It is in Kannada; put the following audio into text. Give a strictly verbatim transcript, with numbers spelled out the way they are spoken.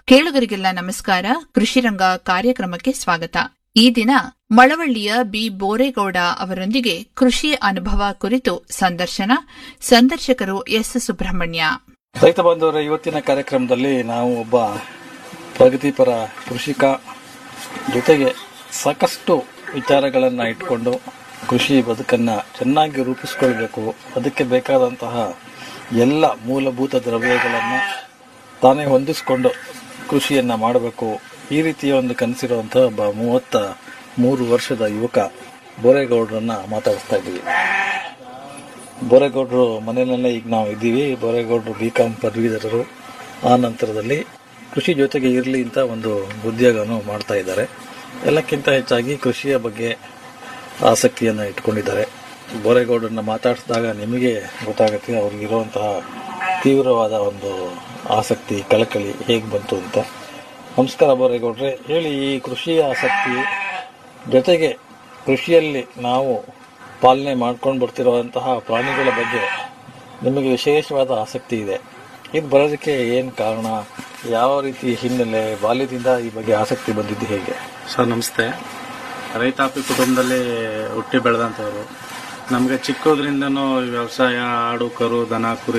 ಕೇಳುಗರಿಗೆಲ್ಲ ನಮಸ್ಕಾರ. ಕೃಷಿರಂಗ ಕಾರ್ಯಕ್ರಮಕ್ಕೆ ಸ್ವಾಗತ. ಈ ದಿನ ಮಳವಳ್ಳಿಯ ಬಿ ಬೋರೇಗೌಡ ಅವರೊಂದಿಗೆ ಕೃಷಿ ಅನುಭವ ಕುರಿತು ಸಂದರ್ಶನ. ಸಂದರ್ಶಕರು ಎಸ್ ಸುಬ್ರಹ್ಮಣ್ಯ. ರೈತ ಬಾಂಧವರ ಇವತ್ತಿನ ಕಾರ್ಯಕ್ರಮದಲ್ಲಿ ನಾವು ಒಬ್ಬ ಪ್ರಗತಿಪರ ಕೃಷಿಕ ಜೊತೆಗೆ ಸಾಕಷ್ಟು ವಿಚಾರಗಳನ್ನು ಇಟ್ಕೊಂಡು ಕೃಷಿ ಬದುಕನ್ನು ಚೆನ್ನಾಗಿ ರೂಪಿಸಿಕೊಳ್ಬೇಕು, ಅದಕ್ಕೆ ಬೇಕಾದಂತಹ ಎಲ್ಲ ಮೂಲಭೂತ ದ್ರವ್ಯಗಳನ್ನು ತಾನೇ ಹೊಂದಿಸಿಕೊಂಡು ಕೃಷಿಯನ್ನು ಮಾಡಬೇಕು, ಈ ರೀತಿಯ ಒಂದು ಕನಸಿರುವಂತಹ ಒಬ್ಬ ಮೂವತ್ತ ಮೂರು ವರ್ಷದ ಯುವಕ ಬೋರೇಗೌಡರನ್ನ ಮಾತಾಡಿಸ್ತಾ ಇದ್ದೀವಿ. ಬೋರೇಗೌಡರು ಮನೆಯಲ್ಲೇ ಈಗ ನಾವು ಇದ್ದೀವಿ. ಬೋರೇಗೌಡರು ಬಿ ಕಾಮ್ ಪದವೀಧರರು. ಆ ನಂತರದಲ್ಲಿ ಕೃಷಿ ಜೊತೆಗೆ ಇರಲಿ ಅಂತ ಒಂದು ಉದ್ಯೋಗವನ್ನು ಮಾಡ್ತಾ ಇದ್ದಾರೆ. ಎಲ್ಲಕ್ಕಿಂತ ಹೆಚ್ಚಾಗಿ ಕೃಷಿಯ ಬಗ್ಗೆ ಆಸಕ್ತಿಯನ್ನು ಇಟ್ಕೊಂಡಿದ್ದಾರೆ. ಬೋರೇಗೌಡರನ್ನ ಮಾತಾಡಿಸಿದಾಗ ನಿಮಗೆ ಗೊತ್ತಾಗುತ್ತೆ ಅವ್ರಿಗಿರುವಂತಹ ತೀವ್ರವಾದ ಒಂದು ಆಸಕ್ತಿ, ಕಳಕಳಿ ಹೇಗೆ ಬಂತು ಅಂತ. ನಮಸ್ಕಾರ ಬೋರೇಗೌಡ್ರೆ, ಹೇಳಿ, ಈ ಕೃಷಿಯ ಆಸಕ್ತಿ ಜೊತೆಗೆ ಕೃಷಿಯಲ್ಲಿ ನಾವು ಪಾಲನೆ ಮಾಡ್ಕೊಂಡು ಬರ್ತಿರುವಂತಹ ಪ್ರಾಣಿಗಳ ಬಗ್ಗೆ ನಿಮಗೆ ವಿಶೇಷವಾದ ಆಸಕ್ತಿ ಇದೆ. ಇದು ಬರೋದಕ್ಕೆ ಏನು ಕಾರಣ, ಯಾವ ರೀತಿ ಹಿನ್ನೆಲೆ, ಬಾಲ್ಯದಿಂದ ಈ ಬಗ್ಗೆ ಆಸಕ್ತಿ ಬಂದಿದ್ದು ಹೇಗೆ? ಸರ್ ನಮಸ್ತೆ. ರೈತಾಪಿ ಕುಟುಂಬದಲ್ಲಿ ಹುಟ್ಟಿ ಬೆಳೆದಂಥವ್ರು. ನಮಗೆ ಚಿಕ್ಕದ್ರಿಂದನೂ ವ್ಯವಸಾಯ, ಆಡು ಕರು, ದನ ಕುರಿ